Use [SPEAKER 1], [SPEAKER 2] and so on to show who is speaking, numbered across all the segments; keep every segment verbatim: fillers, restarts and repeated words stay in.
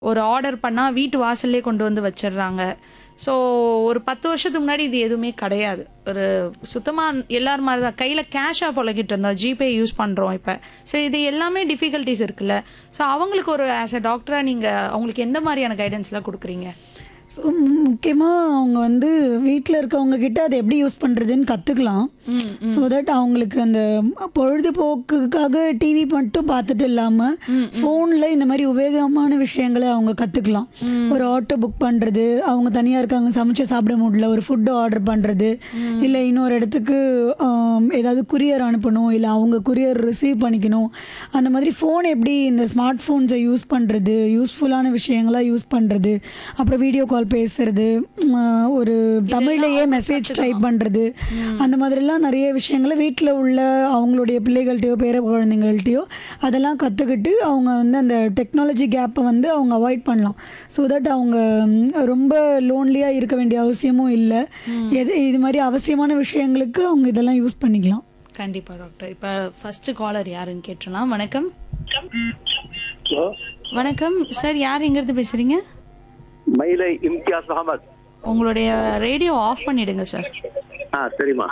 [SPEAKER 1] ஒரு ஆர்டர் பண்ணா வீட்டு வாசல்லே கொண்டு வந்து வச்சிடுறாங்க. ஸோ ஒரு பத்து வருஷத்துக்கு முன்னாடி இது எதுவுமே கிடையாது. ஒரு சுத்தமா எல்லார் மாதிரி தான். கையில கேஷா புழங்கிட்டு இருந்தோம். ஜிபே யூஸ் பண்றோம் இப்ப. ஸோ இது எல்லாமே டிஃபிகல்ட்டீஸ் இருக்குல்ல. ஸோ அவங்களுக்கு ஒரு ஆஸ் அ டாக்டரா நீங்க அவங்களுக்கு எந்த மாதிரியான கைடன்ஸ்லாம் குடுக்குறீங்க?
[SPEAKER 2] ஸோ முக்கியமாக அவங்க வந்து வீட்டில் இருக்கவங்க கிட்ட அதை எப்படி யூஸ் பண்ணுறதுன்னு கற்றுக்கலாம். ஸோ தட் அவங்களுக்கு அந்த பொழுதுபோக்குக்காக டிவி மட்டும் பார்த்துட்டு இல்லாமல் ஃபோனில் இந்த மாதிரி உபயோகமான விஷயங்களை அவங்க கற்றுக்கலாம். ஒரு ஆட்டோ புக் பண்ணுறது, அவங்க தனியாக இருக்காங்க சமைச்சு சாப்பிட முடியல, ஒரு ஃபுட்டு ஆர்டர் பண்ணுறது, இல்லை இன்னொரு இடத்துக்கு ஆம், ஏதாவது குரியர் அனுப்பணும், இல்லை அவங்க குரியர் ரிசீவ் பண்ணிக்கணும். அந்த மாதிரி ஃபோன் எப்படி இந்த ஸ்மார்ட் ஃபோன்ஸை யூஸ் பண்ணுறது, யூஸ்ஃபுல்லான விஷயங்களாக யூஸ் பண்ணுறது, அப்புறம் வீடியோ கால் பேசுறது, ஒரு தமிழ்லேயே மெசேஜ் டைப் பண்ணுறது, அந்த மாதிரிலாம் நிறைய விஷயங்களை வீட்டில் உள்ள அவங்களுடைய பிள்ளைகள்கிட்டயோ பேர குழந்தைங்கள்ட்டையோ அதெல்லாம் கற்றுக்கிட்டு அவங்க வந்து அந்த டெக்னாலஜி கேப்பை வந்து அவங்க அவாய்ட் பண்ணலாம். ஸோ தட் அவங்க ரொம்ப லோன்லியாக இருக்க வேண்டிய அவசியமும் இல்லை. எது இது மாதிரி அவசியமான விஷயங்களுக்கு அவங்க இதெல்லாம் யூஸ் பண்ணிக்கலாம்.
[SPEAKER 1] கண்டிப்பா டாக்டர். இப்ப ஃபர்ஸ்ட் காலர் யாருன்னு கேட்டலாம். வணக்கம்.
[SPEAKER 3] ஹலோ,
[SPEAKER 1] வணக்கம் சார். யார் எங்க இருந்து பேசுறீங்க?
[SPEAKER 3] மயிலை இம்தியாஸ் அகமது.
[SPEAKER 1] உங்களுடைய ரேடியோ ஆஃப் பண்ணிடுங்க சார்.
[SPEAKER 3] ஆ சரிம்மா.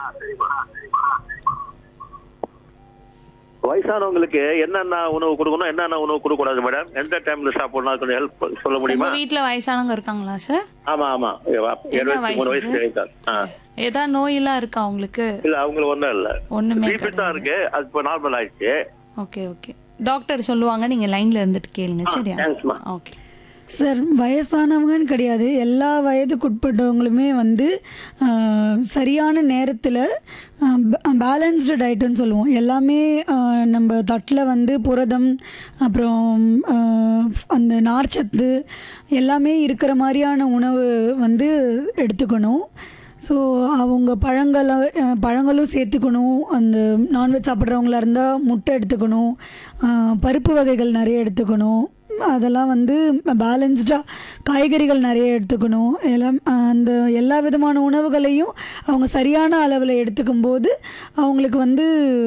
[SPEAKER 3] வயசானவங்களுக்கு என்னென்ன உணவு கொடுக்கணும், என்னென்ன உணவு கொடுக்க கூடாது மேடம்? எந்த டைம்ல சாப்பிடணும், கொஞ்சம் ஹெல்ப் சொல்ல முடியுமா?
[SPEAKER 1] உங்க வீட்ல வயசானவங்க இருக்காங்களா சார்?
[SPEAKER 3] ஆமா ஆமா, எழுபத்தி மூணு வயசு கிடையாது.
[SPEAKER 1] ஏதாவது நோயெல்லாம் இருக்கா உங்களுக்கு?
[SPEAKER 3] இல்ல அவங்களுக்கு ஒண்ணும் இல்ல,
[SPEAKER 1] ஒண்ணுமே
[SPEAKER 3] பிபி தான் இருக்கு, அது இப்போ நார்மல் ஆயிடுச்சு.
[SPEAKER 1] ஓகே ஓகே டாக்டர் சொல்லுவாங்க, நீங்க லைன்ல இருந்துட்டு கேளுங்க. சரியா?
[SPEAKER 3] தேங்க்ஸ்மா.
[SPEAKER 1] ஓகே
[SPEAKER 2] சார், வயசானவங்கன்னு கிடையாது, எல்லா வயதுக்குட்பட்டவங்களுமே வந்து ஆஹ், சரியான நேரத்தில் பேலன்ஸ்டு டயட்டுன்னு சொல்லுவோம். எல்லாமே ஆஹ், நம்ம தட்டில் வந்து புரதம், அப்புறம் ஆஹ், அந்த நார்ச்சத்து எல்லாமே இருக்கிற மாதிரியான உணவு வந்து எடுத்துக்கணும். ஸோ அவங்க பழங்களை அஹ், பழங்களும் சேர்த்துக்கணும். அந்த நான்வெஜ் சாப்பிட்றவங்களா இருந்தால் முட்டை எடுத்துக்கணும், ஆஹ், பருப்பு வகைகள் நிறைய எடுத்துக்கணும். அதெல்லாம் வந்து பேலன்ஸ்டாக காய்கறிகள் நிறைய எடுத்துக்கணும். எல்லாம் அந்த எல்லா விதமான உணவுகளையும் அவங்க சரியான அளவில் எடுத்துக்கும் போது அவங்களுக்கு வந்து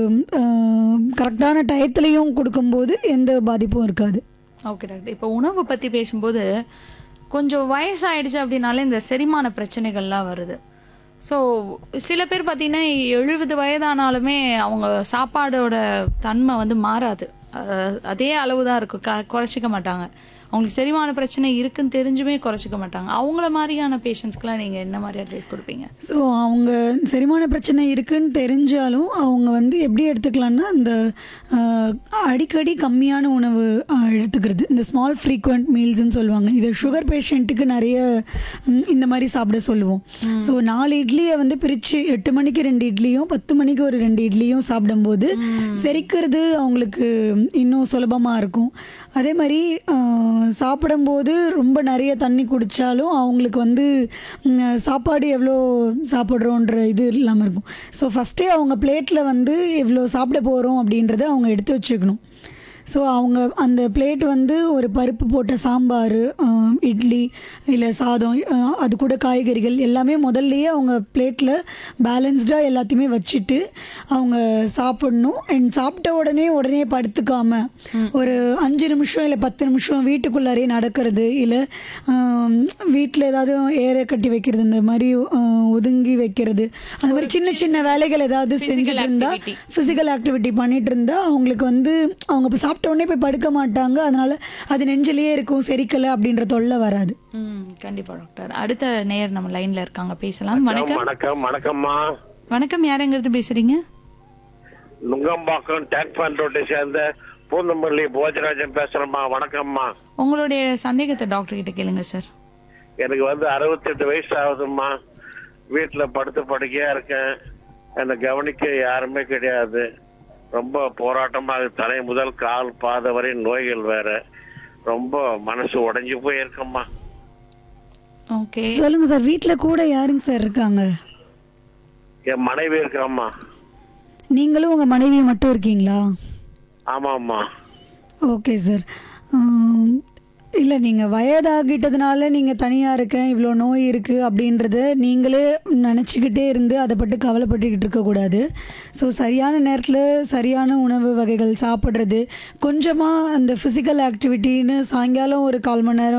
[SPEAKER 2] கரெக்டான டயத்துலேயும் கொடுக்கும்போது எந்த பாதிப்பும் இருக்காது.
[SPEAKER 1] Okay doctor. இப்போ உணவை பற்றி பேசும்போது கொஞ்சம் வயசாயிடுச்சு அப்படின்னாலே இந்த செரிமான பிரச்சனைகள்லாம் வருது. ஸோ சில பேர் பார்த்தீங்கன்னா எழுபது வயதானாலுமே அவங்க சாப்பாடோட தன்மை வந்து மாறாது. அஹ் அதே அளவு தான் இருக்கும், க குறைச்சிக்க மாட்டாங்க. அவங்களுக்கு செரிமான பிரச்சனை இருக்குன்னு தெரிஞ்சுமே குறைச்சிக்க மாட்டாங்க. அவங்கள மாதிரியான பேஷண்ட்ஸ்க்குலாம் நீங்கள் என்ன மாதிரி அட்வைஸ் கொடுப்பீங்க?
[SPEAKER 2] ஸோ அவங்க செரிமான பிரச்சனை இருக்குன்னு தெரிஞ்சாலும் அவங்க வந்து எப்படி எடுத்துக்கலான்னா, இந்த ஆஹ், அடிக்கடி கம்மியான உணவு ஆஹ், எடுத்துக்கிறது, இந்த ஸ்மால் ஃப்ரீக்வெண்ட் மீல்ஸ்ன்னு சொல்லுவாங்க. இது சுகர் பேஷண்ட்டுக்கு நிறைய ம், இந்த மாதிரி சாப்பிட சொல்லுவோம். ஸோ நாலு இட்லியை வந்து பிரித்து எட்டு மணிக்கு ரெண்டு இட்லியும் பத்து மணிக்கு ஒரு ரெண்டு இட்லியும் சாப்பிடும்போது செரிக்கிறது அவங்களுக்கு இன்னும் சுலபமாக இருக்கும். அதே மாதிரி ஆஹ், சாப்பிடும்போது ரொம்ப நிறைய தண்ணி குடித்தாலும் அவங்களுக்கு வந்து ம், சாப்பாடு எவ்வளோ சாப்பிட்றோன்ற இது இல்லாமல் இருக்கும். ஸோ ஃபஸ்ட்டே அவங்க பிளேட்டில் வந்து எவ்வளோ சாப்பிட போகிறோம் அப்படின்றத அவங்க எடுத்து வச்சுக்கணும். ஸோ அவங்க அந்த பிளேட் வந்து ஒரு பருப்பு போட்ட சாம்பார், ஆஹ், இட்லி இல்லை சாதம், ஆஹ், அது கூட காய்கறிகள் எல்லாமே முதல்லையே அவங்க பிளேட்டில் பேலன்ஸ்டாக எல்லாத்தையுமே வச்சுட்டு அவங்க சாப்பிடணும். அண்ட் சாப்பிட்ட உடனே உடனே படுத்துக்காம ஒரு அஞ்சு நிமிஷம் இல்லை பத்து நிமிஷம் வீட்டுக்குள்ளாரே நடக்கிறது, இல்லை வீட்டில் ஏதாவது ஏற கட்டி வைக்கிறது, இந்த மாதிரி ஆஹ், ஒதுங்கி வைக்கிறது, அந்த மாதிரி சின்ன சின்ன வேலைகள் ஏதாவது செஞ்சுட்டு இருந்தால், ஃபிசிக்கல் ஆக்டிவிட்டி பண்ணிட்டு இருந்தால் அவங்களுக்கு வந்து அவங்க இப்போ சாப்பிட்ட உடனே போய் படுக்க மாட்டாங்க. அதனால அது நெஞ்சிலேயே இருக்கும், செரிக்கலை அப்படின்ற தொல்லை வராது.
[SPEAKER 1] ம் கண்டிப்பாக டாக்டர். அடுத்த நேயர் நம்ம லைனில் இருக்காங்க, பேசலாம். வணக்கம்.
[SPEAKER 3] வணக்கம். வணக்கம்மா.
[SPEAKER 1] வணக்கம். யார் எங்கிறது பேசுறீங்க?
[SPEAKER 3] நுங்கம்பாக்கம் டேங்க் ஃபேன் ரோட்டை சேர்ந்த பூந்தமல்லி போஜராஜன் பேசுறேம்மா. வணக்கம்மா.
[SPEAKER 1] உங்களுடைய சந்தேகத்தை டாக்டர் கிட்ட கேளுங்க சார்.
[SPEAKER 3] எனக்கு வந்து அறுபத்தெட்டு வயசு ஆகுதும்மா. வீட்டுல படுத்து படுக்கையா இருக்கேன், என்னை கவனிக்க யாருமே கிடையாது. ரொம்ப போராட்டமா இருக்கு. தலை முதல் கால் பாத வரை நோய்கள் வேற. ரொம்ப மனசு உடைஞ்சு போயிருக்கம்மா.
[SPEAKER 1] ஓகே
[SPEAKER 2] சொல்லுங்க சார், வீட்டில் கூட யாருங்க சார் இருக்காங்க?
[SPEAKER 3] என் மனைவி இருக்காம்மா.
[SPEAKER 2] நீங்களும் உங்கள் மனைவி மட்டும் இருக்கீங்களா?
[SPEAKER 3] ஆமாம்மா.
[SPEAKER 2] Okay sir. இல்லை, நீங்கள் வயதாகிட்டதுனால நீங்கள் தனியாக இருக்கேன், இவ்வளோ நோய் இருக்குது அப்படின்றத நீங்களே நினச்சிக்கிட்டே இருந்து அதை பட்டு கவலைப்பட்டுக்கிட்டு இருக்கக்கூடாது. ஸோ சரியான நேரத்தில் சரியான உணவு வகைகள் சாப்பிட்றது, கொஞ்சமாக அந்த ஃபிசிக்கல் ஆக்டிவிட்டின்னு சாயங்காலம் ஒரு கால் மணி நேரம்